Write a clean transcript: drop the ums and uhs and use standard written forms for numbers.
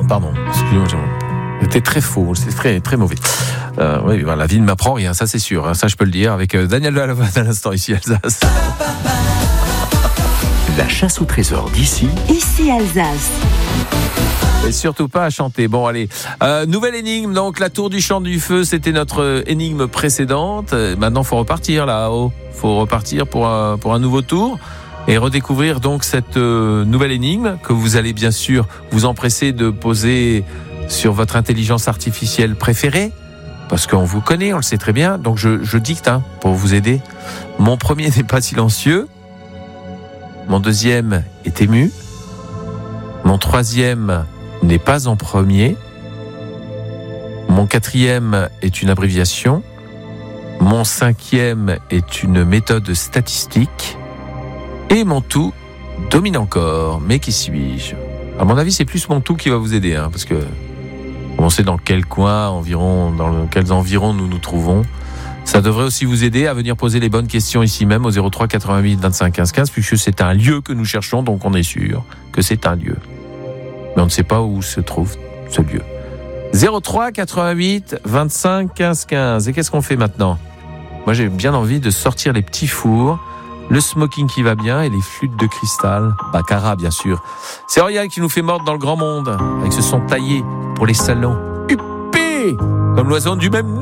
Pardon, excusez-moi. C'était très faux, c'était très, très mauvais. Oui, la vie ne m'apprend rien, ça c'est sûr. Ça je peux le dire avec Daniel Balavoine à l'instant ici Alsace. La chasse au trésor d'ici. Ici Alsace. Et surtout pas à chanter. Bon, allez. Nouvelle énigme. Donc, la tour du champ du feu, c'était notre énigme précédente. Maintenant, faut repartir là-haut. Faut repartir pour un nouveau tour et redécouvrir donc cette nouvelle énigme que vous allez bien sûr vous empresser de poser sur votre intelligence artificielle préférée. Parce qu'on vous connaît, on le sait très bien. Donc, je dicte pour vous aider. Mon premier n'est pas silencieux. Mon deuxième est ému. Mon troisième n'est pas en premier. Mon quatrième est une abréviation. Mon cinquième est une méthode statistique. Et mon tout domine encore. Mais qui suis-je ? À mon avis, c'est plus mon tout qui va vous aider, parce que on sait dans quel coin environ, dans quels environs nous nous trouvons. Ça devrait aussi vous aider à venir poser les bonnes questions ici même au 03 88 25 15 15, puisque c'est un lieu que nous cherchons, donc on est sûr que c'est un lieu. Mais on ne sait pas où se trouve ce lieu. 03 88 25 15 15. Et qu'est-ce qu'on fait maintenant ? Moi, j'ai bien envie de sortir les petits fours, le smoking qui va bien et les flûtes de cristal. Baccarat, bien sûr. C'est Oriane qui nous fait mordre dans le grand monde, avec ce son taillé pour les salons. Huppé ! Comme l'oiseau du même nom.